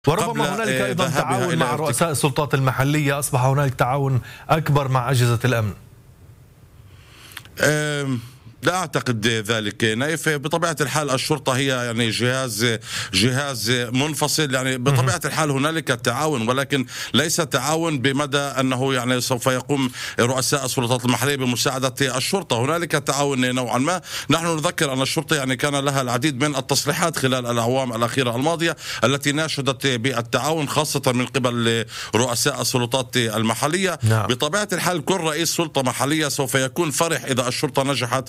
وربما هنالك أيضا تعاون مع رؤساء السلطات المحلية، أصبح هنالك تعاون أكبر مع أجهزة الأمن. لا أعتقد ذلك نايف. بطبيعة الحال الشرطة هي يعني جهاز منفصل، يعني بطبيعة الحال هنالك تعاون، ولكن ليس تعاون بمدى أنه يعني سوف يقوم رؤساء السلطات المحلية بمساعدة الشرطة. هنالك تعاون نوعا ما. نحن نذكر أن الشرطة يعني كان لها العديد من التصريحات خلال الأعوام الأخيرة الماضية التي ناشدت بالتعاون خاصة من قبل رؤساء السلطات المحلية. نعم. بطبيعة الحال كل رئيس سلطة محلية سوف يكون فرح إذا الشرطة نجحت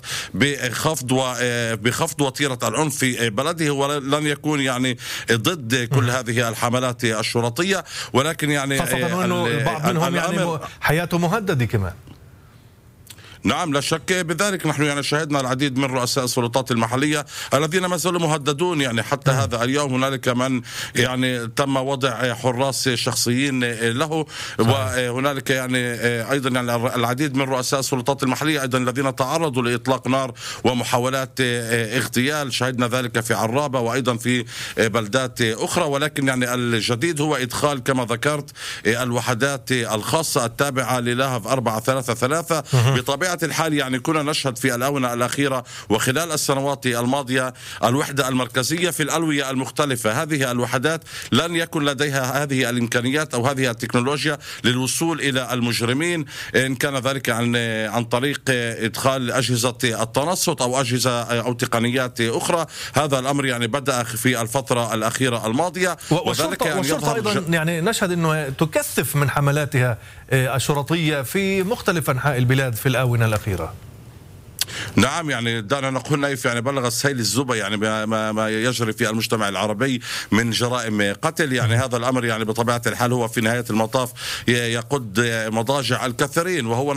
بخفض وتيرة العنف في بلده، ولن يكون يعني ضد كل هذه الحملات الشرطية، ولكن يعني خاصة أنه البعض منهم يعني حياته مهددة كمان. نعم، لا شك بذلك. نحن يعني شاهدنا العديد من رؤساء السلطات المحلية الذين ما زالوا مهددون، يعني حتى هذا اليوم هنالك من يعني تم وضع حراس شخصيين له، وهنالك يعني أيضا يعني العديد من رؤساء السلطات المحلية أيضا الذين تعرضوا لإطلاق نار ومحاولات اغتيال. شاهدنا ذلك في عرابة وأيضا في بلدات أخرى. ولكن يعني الجديد هو إدخال كما ذكرت الوحدات الخاصة التابعة للهف 433. بطبيعة الحال يعني كنا نشهد في الآونة الأخيرة وخلال السنوات الماضية الوحدة المركزية في الألوية المختلفة. هذه الوحدات لن يكن لديها هذه الإمكانيات أو هذه التكنولوجيا للوصول إلى المجرمين، إن كان ذلك عن طريق إدخال أجهزة التنصت أو أجهزة أو تقنيات أخرى. هذا الأمر يعني بدأ في الفترة الأخيرة الماضية، وذلك يعني والشرطة أيضا يعني نشهد أنه تكثف من حملاتها الشرطية في مختلف أنحاء البلاد في الآونة الأخيرة. نعم، يعني دعنا نقول نايف يعني بلغ السيل الزبا يعني ما يجري في المجتمع العربي من جرائم قتل. يعني هذا الأمر يعني بطبيعة الحال هو في نهاية المطاف يقود مضاجع الكثيرين، وهو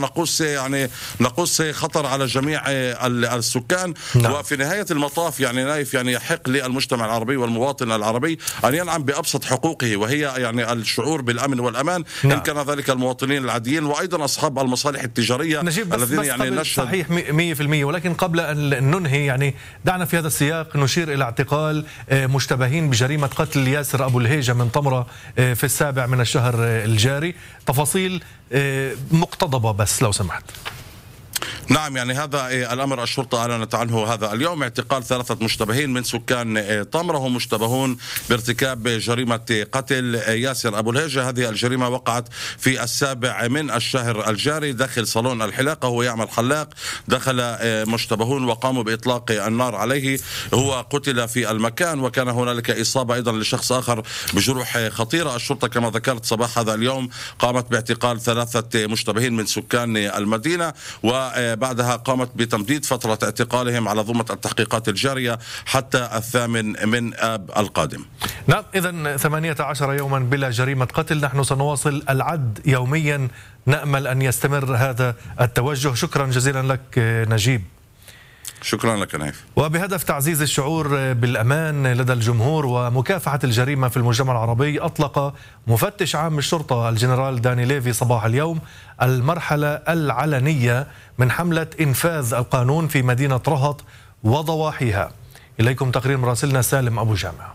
نقص خطر على جميع السكان. نعم. وفي نهاية المطاف يعني نايف يعني يحق للمجتمع العربي والمواطن العربي أن ينعم بأبسط حقوقه، وهي يعني الشعور بالأمن والأمان. نعم. إن كان ذلك المواطنين العاديين وأيضا أصحاب المصالح التجارية الذين يعني نشهد صحيح 100%. ولكن قبل أن ننهي يعني دعنا في هذا السياق نشير إلى اعتقال مشتبهين بجريمة قتل ياسر أبو الهيجة من طمرة في 7 من الشهر الجاري. تفاصيل مقتضبة بس لو سمحت. نعم، يعني هذا الأمر الشرطة أعلنت عنه هذا اليوم، اعتقال 3 مشتبهين من سكان طمرة، هم مشتبهون بارتكاب جريمة قتل ياسر أبو الهيجة. هذه الجريمة وقعت في 7 من الشهر الجاري داخل صالون الحلاقة، هو يعمل حلاق. دخل مشتبهون وقاموا بإطلاق النار عليه، هو قتل في المكان، وكان هنالك إصابة أيضا لشخص آخر بجروح خطيرة. الشرطة كما ذكرت صباح هذا اليوم قامت باعتقال 3 مشتبهين من سكان المدينة، وبعدها قامت بتمديد فترة اعتقالهم على ضمة التحقيقات الجارية حتى 8 من آب القادم. نعم، إذن 18 يوما بلا جريمة قتل. نحن سنواصل العد يوميا، نأمل أن يستمر هذا التوجه. شكرا جزيلا لك نجيب. شكرا لك نايف. وبهدف تعزيز الشعور بالأمان لدى الجمهور ومكافحة الجريمة في المجتمع العربي، أطلق مفتش عام الشرطة الجنرال داني ليفي صباح اليوم المرحلة العلنية من حملة إنفاذ القانون في مدينة رهط وضواحيها. إليكم تقرير مراسلنا سالم أبو جامع.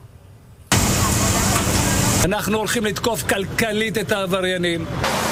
אנחנו הולכים לתקוף כלכלית את העבריינים.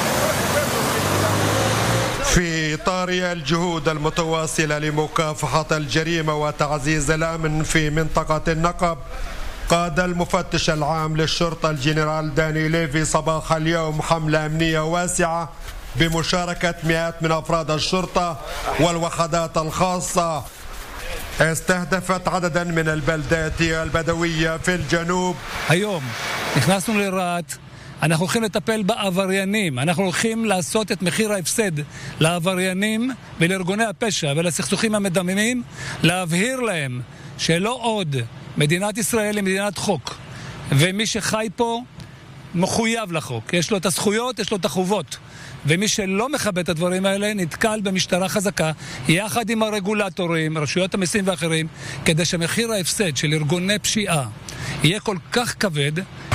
في إطار الجهود المتواصلة لمكافحة الجريمة وتعزيز الأمن في منطقة النقب، قاد المفتش العام للشرطة الجنرال داني ليفي صباح اليوم حملة أمنية واسعة بمشاركة مئات من أفراد الشرطة والوحدات الخاصة، استهدفت عددا من البلدات البدوية في الجنوب. היום נכנסנו לרהט, אנחנו הולכים לטפל בעבריינים, אנחנו הולכים לעשות את מחיר ההפסד לעבריינים ולארגוני הפשע ולסכסוכים המדממים, להבהיר להם שלא עוד מדינת ישראל היא מדינת חוק, ומי שחי פה מחויב לחוק, יש לו את הזכויות, יש לו את החובות, ומי שלא מכבד את הדברים האלה נתקל במשטרה חזקה יחד עם הרגולטורים, רשויות המסים ואחרים, כדי שמחיר ההפסד של ארגוני פשיעה יהיה כל כך כבד.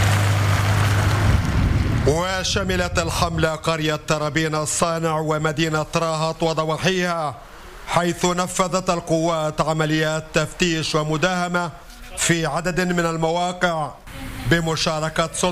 وشملت الحملة قرية ترابين الصانع ومدينة رهط وضواحيها، حيث نفذت القوات عمليات تفتيش ومداهمة في عدد من المواقع بمشاركة سلطة